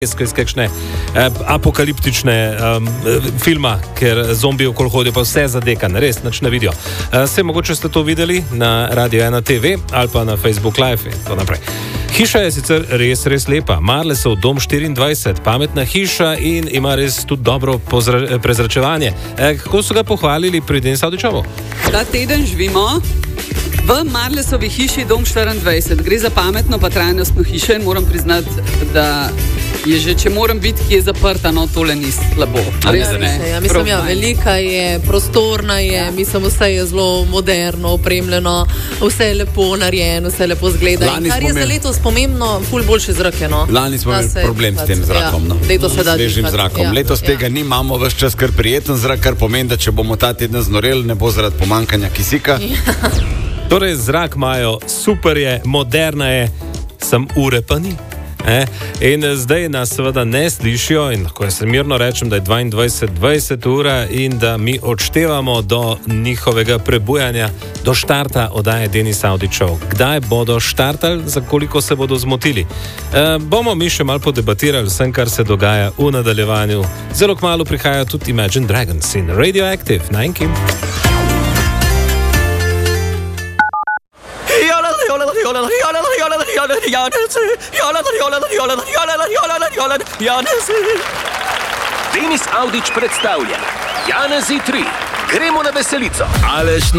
iz kakšne apokaliptične filma, ker zombiji okoli hodijo, pa vse zadekane, res nič ne vidijo. Se mogoče ste to videli na Radio 1 TV ali pa na Facebook Live in tako naprej. Hiša je sicer res lepa. Marlesov dom 24, pametna hiša in ima res tudi dobro prezračevanje. Kako so ga pohvalili pri Denis Avdićevu? Ta teden živimo v Marlesovi hiši dom 24. Gre za pametno pa trajnostno hišo in moram priznati, da je že, če moram biti, ki je zaprta, no tole ni slabo. Velika je, prostorna je, mislim, vse je zelo moderno, opremljeno, vse je lepo narejeno, vse lepo zgleda. Kar je za letos pomembno, ful boljše zrake, no. Lani smo imeli problem s tem zrakom, no. Svežim zrakom. Letos tega nimamo, ves čas kar prijeten zrak, kar pomeni, da če bomo ta teden znoreli, ne bo zaradi pomankanja kisika. Torej, zrak imajo, super je, moderna je, sem ure pa ni. In zdaj nas seveda ne slišijo in lahko jaz mirno rečem, da je 22:20 ura in da mi odštevamo do njihovega prebujanja, do štarta oddaje Denis Avdićev. Kdaj bodo štartali, za koliko se bodo zmotili? Bomo mi še malo podebatirali vsem, kar se dogaja v nadaljevanju. Zelo kmalu prihajajo tudi Imagine Dragons in Radioactive. Najnki. Denis Avdić predstavlja Janezi 3. Gremo na veselico. Aleš